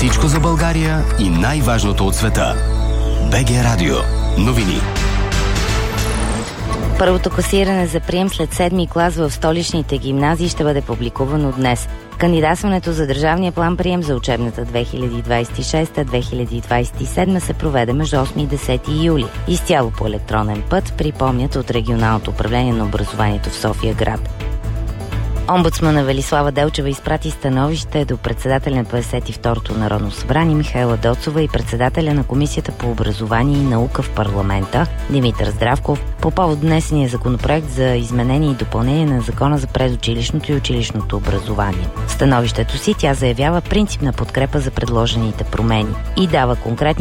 Всичко за България и най-важното от света. БГ Радио. Новини. Първото класиране за прием след 7-ми клас в столичните гимназии ще бъде публикувано днес. Кандидатстването за държавния план прием за учебната 2026-2027 се проведе между 8 и 10 юли. Изцяло по електронен път, припомнят от Регионалното управление на образованието в София град. Омбудсмана Велислава Делчева изпрати становище до председателя на 52-то Народно събрание Михаела Доцова и председателя на Комисията по образование и наука в парламента Димитър Здравков по повод внесения законопроект за изменение и допълнение на Закона за предучилищното и училищното образование. В становището си тя заявява принципна подкрепа за предложените промени и дава конкретни